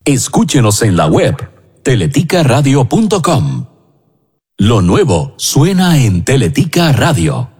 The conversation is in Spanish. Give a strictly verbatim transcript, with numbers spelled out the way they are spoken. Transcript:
Escúchenos en la web teletica radio punto com. Lo nuevo suena en Teletica Radio.